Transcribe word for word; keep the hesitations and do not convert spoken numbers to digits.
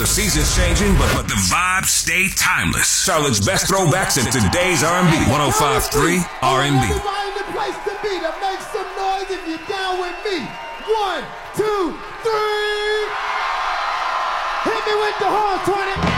seasons changing, but, but the vibes stay timeless. Charlotte's best throwbacks and today's R and B. one oh five point three R and B. Everybody in the place to be to make some noise if you're down with me. One, two, three. Hit me with the horn, twenty.